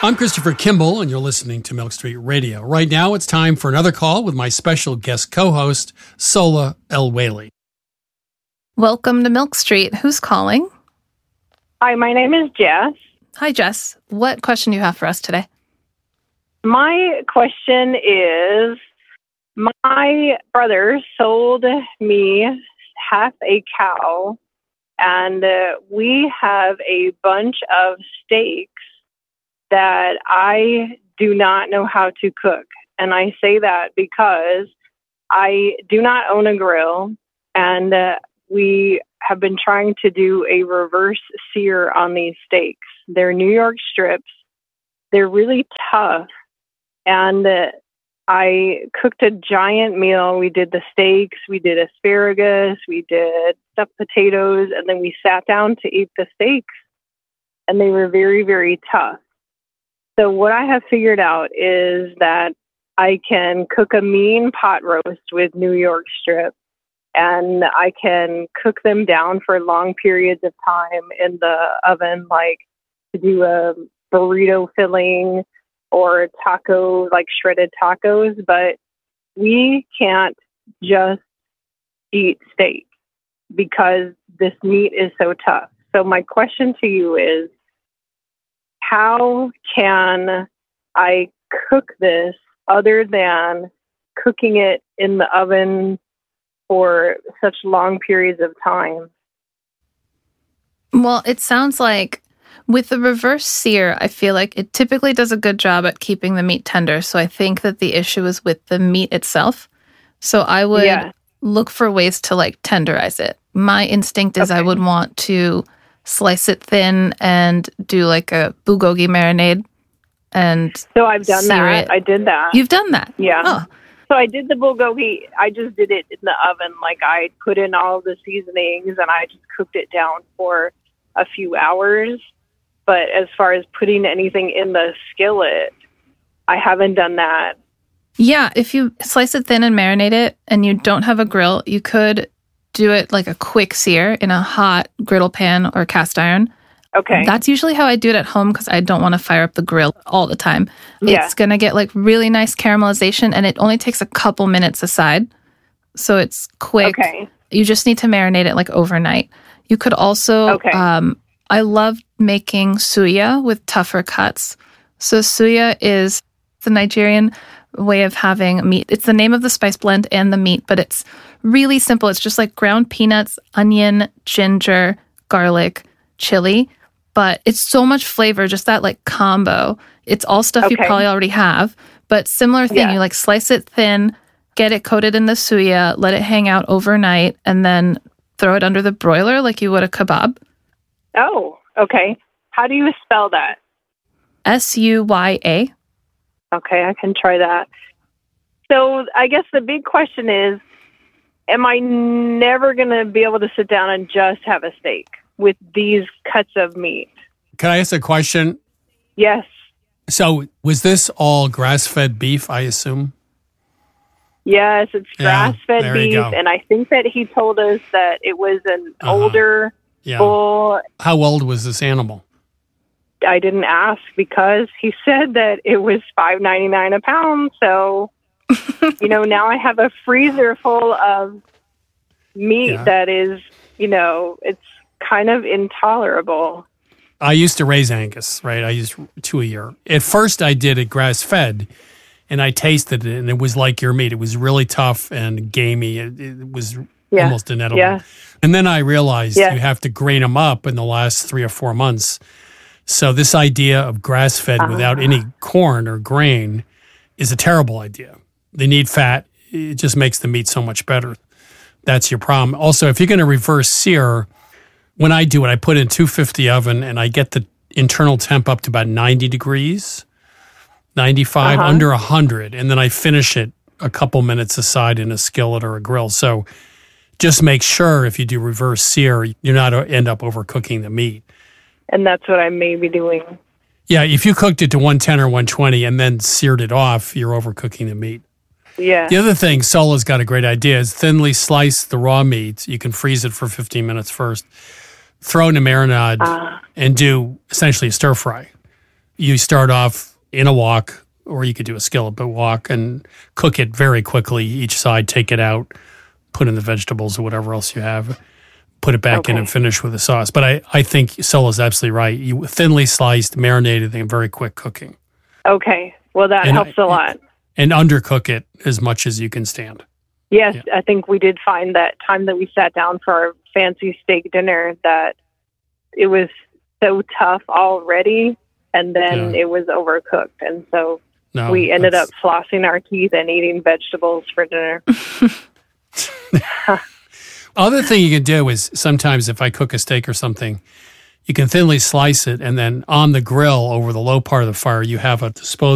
I'm Christopher Kimball, and you're listening to Milk Street Radio. Right now, it's time for another call with my special guest co-host, Sola El-Waylly. Welcome to Milk Street. Who's calling? Hi, my name is Jess. Hi, Jess. What question do you have for us today? My question is, my brother sold me half a cow, and we have a bunch of steaks that I do not know how to cook. And I say that because I do not own a grill, and we have been trying to do a reverse sear on these steaks. They're New York strips. They're really tough. And I cooked a giant meal. We did the steaks, we did asparagus, we did stuffed potatoes, and then we sat down to eat the steaks. And they were very, very tough. So what I have figured out is that I can cook a mean pot roast with New York strip, and I can cook them down for long periods of time in the oven, like to do a burrito filling or taco, like shredded tacos. But we can't just eat steak because this meat is so tough. So my question to you is, how can I cook this other than cooking it in the oven for such long periods of time? Well, it sounds like with the reverse sear, I feel like it typically does a good job at keeping the meat tender. So I think that the issue is with the meat itself. So I would look for ways to like tenderize it. My instinct is I would want to slice it thin and do like a bulgogi marinade. And so I've done that. I did that. You've done that? Yeah. Oh. So I did the bulgogi. I just did it in the oven. Like I put in all the seasonings and I just cooked it down for a few hours. But as far as putting anything in the skillet, I haven't done that. Yeah, if you slice it thin and marinate it and you don't have a grill, you could do it like a quick sear in a hot griddle pan or cast iron. Okay. That's usually how I do it at home because I don't want to fire up the grill all the time. Yeah. It's going to get like really nice caramelization, and it only takes a couple minutes aside. So it's quick. Okay. You just need to marinate it like overnight. You could also, I love making suya with tougher cuts. So suya is the Nigerian way of having meat. It's the name of the spice blend and the meat, but it's really simple. It's just like ground peanuts, onion, ginger, garlic, chili, but it's so much flavor, just that like combo. It's all stuff you probably already have, but similar thing. You like slice it thin, get it coated in the suya, let it hang out overnight, and then throw it under the broiler like you would a kebab. Oh, okay. How do you spell that? Suya. Okay, I can try that. So I guess the big question is, am I never going to be able to sit down and just have a steak with these cuts of meat? Can I ask a question? Yes. So was this all grass-fed beef, I assume? Yes, it's grass-fed beef, and I think that he told us that it was an older bull. How old was this animal? I didn't ask because he said that it was $5.99 a pound. So, now I have a freezer full of meat that is, it's kind of intolerable. I used to raise Angus, right? I used 2 a year. At first, I did it grass-fed, and I tasted it, and it was like your meat. It was really tough and gamey. It was almost inedible. Yeah. And then I realized you have to grain them up in the last 3 or 4 months. So this idea of grass-fed without any corn or grain is a terrible idea. They need fat. It just makes the meat so much better. That's your problem. Also, if you're going to reverse sear, when I do it, I put it in 250 oven and I get the internal temp up to about 90 degrees, 95, under 100. And then I finish it a couple minutes aside in a skillet or a grill. So just make sure if you do reverse sear, you're not end up overcooking the meat. And that's what I may be doing. Yeah, if you cooked it to 110 or 120 and then seared it off, you're overcooking the meat. Yeah. The other thing, Sola's got a great idea, is thinly slice the raw meat. You can freeze it for 15 minutes first. Throw it in a marinade and do essentially a stir fry. you start off in a wok, or you could do a skillet, but wok and cook it very quickly. Each side, take it out, put in the vegetables or whatever else you have, put it back in and finish with the sauce. But I think Scylla's absolutely right. You thinly sliced, marinated, and very quick cooking. Okay. Well, that helps a lot. And undercook it as much as you can stand. Yes, I think we did find that time that we sat down for our fancy steak dinner that it was so tough already, and then it was overcooked. And so we ended up flossing our teeth and eating vegetables for dinner. Other thing you can do is sometimes if I cook a steak or something, you can thinly slice it, and then on the grill over the low part of the fire, you have a disposable